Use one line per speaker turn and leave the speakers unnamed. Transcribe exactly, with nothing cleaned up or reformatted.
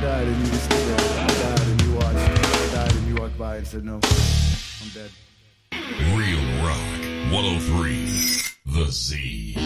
died and you were still there. I died and you watched. I died and you walked by and said no. I'm dead.
Real Rock one oh three The Z.